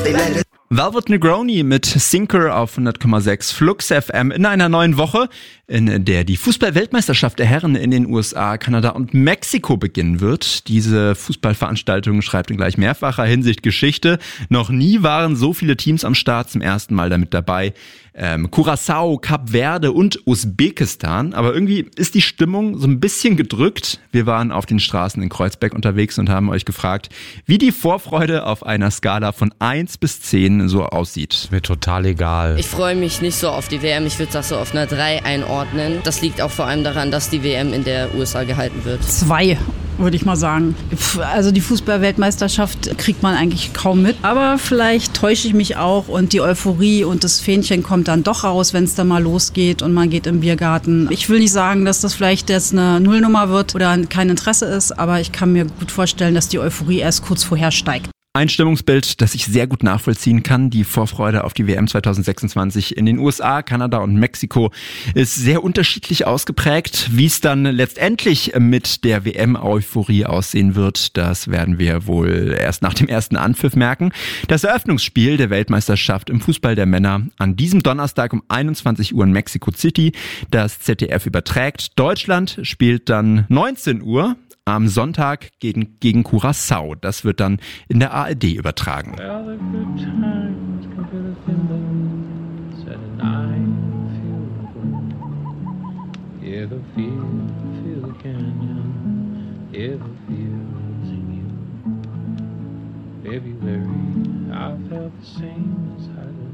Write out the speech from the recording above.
Velvet Negroni mit Sinker auf 100,6 Flux FM in einer neuen Woche, in der die Fußball-Weltmeisterschaft der Herren in den USA, Kanada und Mexiko beginnen wird. Diese Fußballveranstaltung schreibt in gleich mehrfacher Hinsicht Geschichte. Noch nie waren so viele Teams am Start, zum ersten Mal damit dabei. Curaçao, Kap Verde und Usbekistan. Aber irgendwie ist die Stimmung so ein bisschen gedrückt. Wir waren auf den Straßen in Kreuzberg unterwegs und haben euch gefragt, wie die Vorfreude auf einer Skala von 1 bis 10 so aussieht. Mir total egal. Ich freue mich nicht so auf die WM. Ich würde das so auf einer 3 einordnen. Das liegt auch vor allem daran, dass die WM in der USA gehalten wird. 2. Würde ich mal sagen. Also die Fußball-Weltmeisterschaft kriegt man eigentlich kaum mit. Aber vielleicht täusche ich mich auch und die Euphorie und das Fähnchen kommt dann doch raus, wenn es dann mal losgeht und man geht im Biergarten. Ich will nicht sagen, dass das vielleicht jetzt eine Nullnummer wird oder kein Interesse ist, aber ich kann mir gut vorstellen, dass die Euphorie erst kurz vorher steigt. Ein Stimmungsbild, das ich sehr gut nachvollziehen kann. Die Vorfreude auf die WM 2026 in den USA, Kanada und Mexiko ist sehr unterschiedlich ausgeprägt. Wie es dann letztendlich mit der WM-Euphorie aussehen wird, das werden wir wohl erst nach dem ersten Anpfiff merken. Das Eröffnungsspiel der Weltmeisterschaft im Fußball der Männer an diesem Donnerstag um 21 Uhr in Mexico City. Das ZDF überträgt. Deutschland spielt dann 19 Uhr. Am Sonntag gegen Curaçao. Das wird dann in der ARD übertragen. February, I felt the same inside.